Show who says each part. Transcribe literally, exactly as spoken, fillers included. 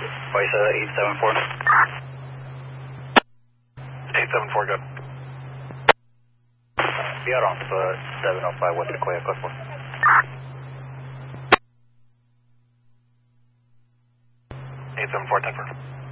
Speaker 1: Vice uh, eight seven four.
Speaker 2: eight seven four, good.
Speaker 1: Be out on uh, seven oh five West Sequoia, code four.
Speaker 2: eight seven four, ten four.